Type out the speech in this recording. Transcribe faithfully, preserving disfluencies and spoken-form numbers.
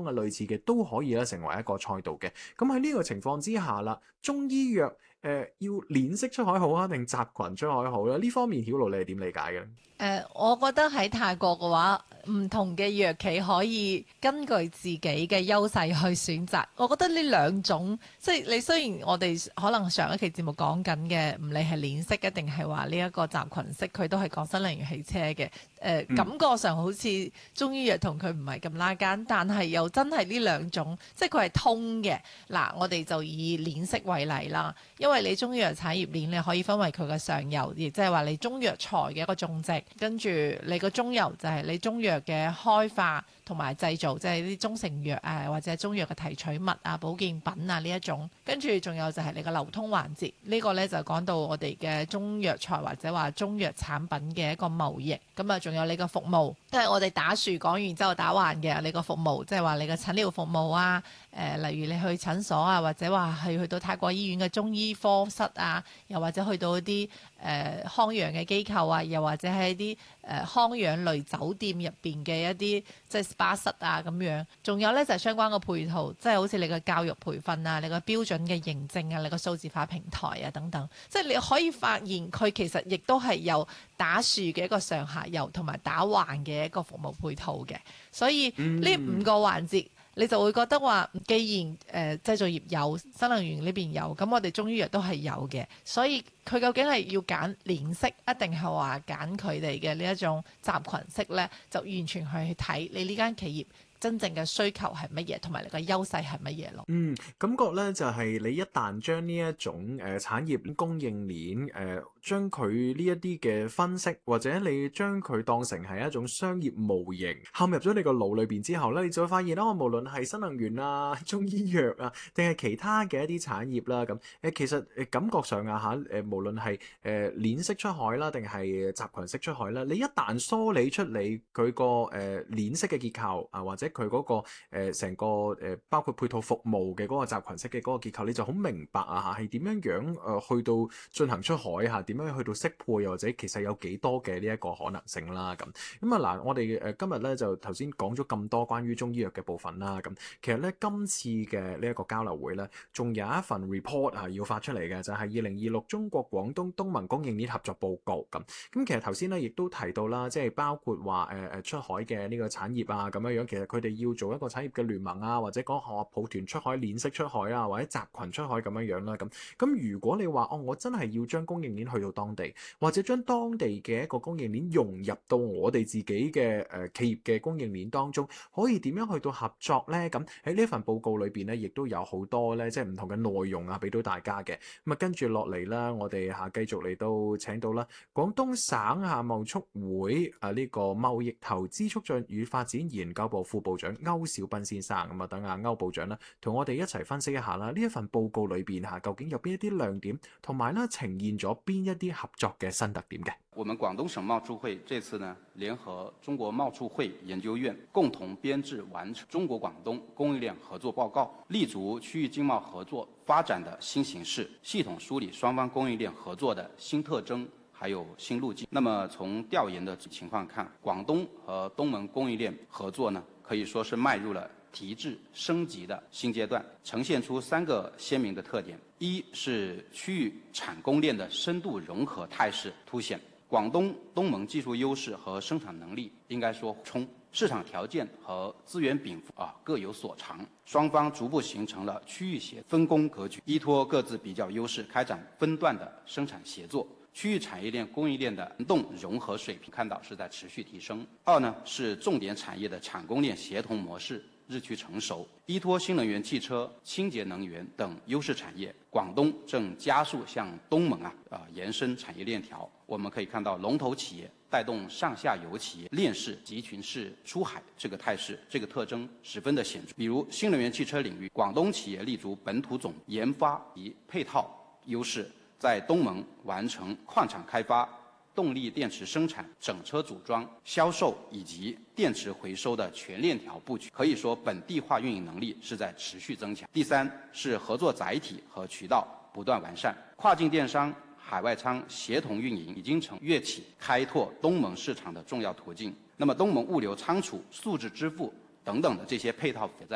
啊類似嘅都可以咧成為一個賽道嘅。咁喺呢個情況之下啦，中醫藥誒、呃、要鏈式出海好啊，定集群出海好咧？呢方面曉露你係點理解嘅？ 誒、呃，我覺得喺泰國嘅話，唔同嘅藥企可以根據自己嘅優勢去選擇。我覺得呢兩種，即係你雖然我哋可能上一期節目講緊嘅，唔理係鏈式一定係話呢一個集群式，佢都係講新能源汽車嘅。誒、呃嗯、感覺上好似中醫藥同佢唔係咁拉間，但係又真係呢兩種，即係佢係通嘅。嗱，我哋就以鏈式為例啦，因為你中醫藥產業鏈你可以分為佢嘅上游，亦即係話你中藥材嘅一個種植。跟住你個中游就係你中藥嘅開發同埋製造，即係啲中成藥啊，或者中藥嘅提取物啊、保健品啊呢一種。跟住仲有就係你個流通環節，呢、這個呢，就講到我哋嘅中藥材或者話中藥產品嘅一個貿易。咁啊，仲有你個服務，即係我哋打樹講完之後打橫嘅你個服務，即係話你個診療服務啊，誒、呃，例如你去診所啊，或者話係去到泰國醫院嘅中醫科室啊，又或者去到一啲誒、呃、康養嘅機構啊，又或者係一啲誒、呃、康養類酒店入邊嘅一啲即係 S P A 室啊咁樣。仲有呢，就係、是、相關嘅配套，即係好似你嘅教育培訓啊，你個標準嘅認證啊，你個數字化平台啊等等，即係你可以發現佢其實亦都係有打樹嘅一個上下游同埋打橫嘅一個服務配套嘅。所以呢五個環節你就會覺得話，既然誒、呃、製造業有，新能源呢邊有，咁我哋中醫藥都係有嘅。所以佢究竟係要揀鏈式，一定係話揀佢哋嘅呢一種集群式呢？就完全去睇你呢間企業真正嘅需求係乜嘢，同埋你個優勢係乜嘢咯？ 嗯，感覺咧就係、是、你一旦將呢一種誒、呃、產業供應鏈誒、呃、將佢呢一啲嘅分析，或者你將佢當成係一種商業模型，陷入咗你個腦裏邊之後咧，你就會發現啦，無論係新能源啊、中醫藥啊，定係其他嘅一啲產業啦，咁誒、呃、其實誒感覺上啊嚇誒、呃，無論係誒鏈式出海啦，定係集群式出海啦，你一旦梳理出你佢個誒鏈式嘅結構啊，或者佢嗰、那個誒成、呃、個誒、呃、包括配套服務嘅嗰個集群式嘅嗰個結構，你就好明白啊嚇係點樣樣誒、呃、去到進行出海嚇，點樣去到適配，或者其實有幾多嘅呢一個可能性啦咁。咁啊嗱，我哋誒今日咧就頭先講咗咁多關於中醫藥嘅部分啦，咁其實咧今次嘅呢一個交流會咧，仲有一份 report 啊要發出嚟嘅，就係二零二六中國廣東東盟供應鏈合作報告咁。咁其實頭先咧亦都提到啦，即係包括話誒誒出海嘅呢個產業啊咁樣樣，其實佢哋要做一個產業嘅聯盟啊，或者講學抱團出海、鏈式出海啊，或者集群出海咁樣樣啦咁。咁如果你話哦，我真係要將供應鏈去到當地，或者將當地嘅一個供應鏈融入到我哋自己嘅誒、呃、企業嘅供應鏈當中，可以點樣去到合作呢？咁喺呢份報告裏邊咧，亦都有好多咧，即係唔同嘅內容啊，俾到大家嘅。咁啊，跟住落嚟啦，我哋下繼續嚟到請到啦廣東省下貿促會啊呢個貿易投資促進與發展研究部副部長歐小斌先生。咁啊，等阿歐部長啦，同我哋一齊分析一下啦，呢一份報告裏邊嚇究竟有邊一啲亮點，同埋咧呈現咗邊一啲合作嘅新特點嘅。 我們廣東省貿促會這次呢，聯合中國貿促會研究院共同編製完成《中國廣東供應鏈合作報告》，立足區域經貿合作發展的新形勢，系統梳理雙方供應鏈合作的新特徵，還有新路徑。那麼從調研的情況看，廣東和東盟供應鏈合作呢，可以說是邁入了提質升級的新階段，呈現出三個鮮明的特點：一是區域產供鏈的深度融合態勢凸顯。廣東東盟技術優勢和生產能力應該說充，市場條件和資源稟賦啊各有所長，雙方逐步形成了區域協分工格局，依託各自比較優勢，開展分段的生產協作。區域產業鏈供應鏈的聯動融合水平看到是在持續提升。二呢是重點產業的產供鏈協同模式日趨成熟，依託新能源汽車、清潔能源等優勢產業，廣東正加速向東盟啊啊延伸產業鏈條。我們可以看到龍頭企業帶動上下游企業鏈式集群式出海這個態勢，這個特徵十分的顯著。比如新能源汽車領域，廣東企業立足本土總研發及配套優勢，在東盟完成礦場開發、動力電池生產、整車組裝、銷售以及電池回收的全鏈條布局，可以說本地化運營能力是在持續增強。第三是合作載體和渠道不斷完善，跨境電商、海外倉協同運營已經成躍起開拓東盟市場的重要途徑。那麼東盟物流倉儲、數字支付等等的這些配套在